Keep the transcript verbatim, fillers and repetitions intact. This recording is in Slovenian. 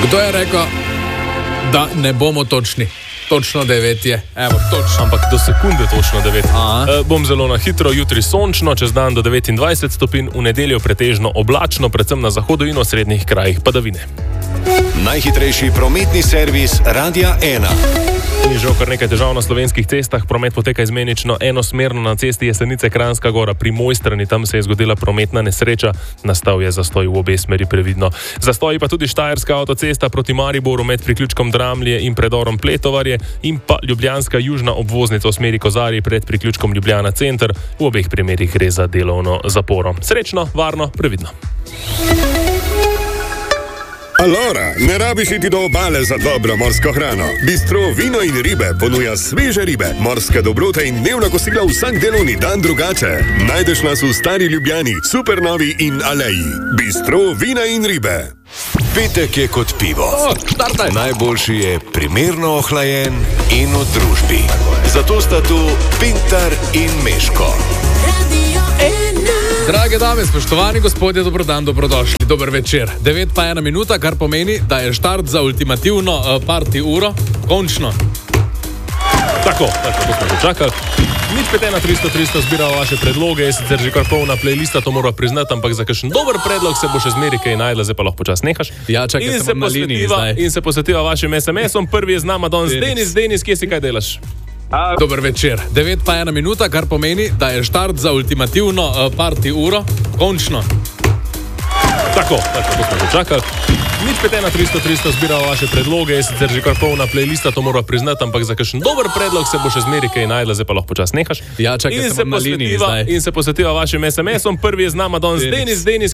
Kdo je rekel, da ne bomo točni? Točno devet je. Evo, točno. Ampak do sekunde točno devet. E, bom zelo na hitro, jutri sončno, čez dan do devetindvajset stopinj, v nedeljo pretežno oblačno, predvsem na zahodu in osrednjih krajih padavine. Najhitrejši prometni servis Radia ena. Ni žal kar nekaj težav na slovenskih cestah, promet poteka izmenično enosmerno na cesti Jesenice Kranjska Gora pri Mojstrani, tam se je zgodila prometna nesreča, nastal je zastoj v obe smeri, previdno. Zastoji pa tudi Štajerska avtocesta proti Mariboru med priključkom Dramlje in predorom Pletovarje in pa Ljubljanska južna obvoznica v smeri Kozarji pred priključkom Ljubljana center, v obeh primerih gre za delovno zaporo. Srečno, varno, previdno. Alora, ne rabiš iti do obale za dobro morsko hrano. Bistro Vino in ribe ponuja sveže ribe, morske dobrote in dnevna kosila vsak delovni dan drugače. Najdeš nas v Stari Ljubljani, Supernovi in Aleji. Bistro Vina in ribe. Petek je kot pivo. O, Najboljši je primerno ohlajen in v družbi. Zato sta tu Pintar in Meško. Drage dame, spoštovani gospodje, dobrodan, dobrodošli, dober večer. Devet pa ena minuta, kar pomeni, da je štart za ultimativno uh, party uro končno. Tako, tako, to smo že čakali. Nič pet ena tristo tristo zbiramo vaše predloge, je sicer že kar polna playlista, to mora priznati, ampak za kakšen dober predlog se bo še zmeri kaj najdla, zdaj pa lahko počas nehaš. Ja, čakaj, in, sem se na liniji zdaj. in se posvetiva vašim es em esom. Prvi je z nama danes Denis. Denis, kje si, kaj delaš? A, Dober večer. Devet pa ena minuta, kar pomeni, da je štart za ultimativno uh, party uro končno. Tako, tako, to smo že čakali. Nič pet ena tristo tristo zbiramo vaše predloge, je sicer že kar polna playlista, to mora priznati, ampak za kakšen dober predlog se bo še zmeri kaj najdla, zdaj pa lahko počas nehaš. Ja, čakaj, in, sem se na liniji posvetiva, zdaj. in se posvetiva vašim es em esom. Prvi je z nama danes Denis. Denis,